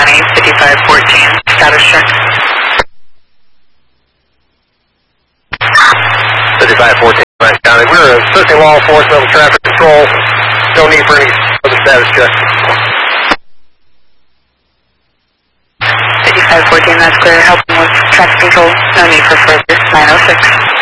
County, 5514. Status check. 5514, Orange County. We're assisting law enforcement with traffic control. No need for any other status check. 5514, that's clear. Helping with traffic control. No need for further. 906.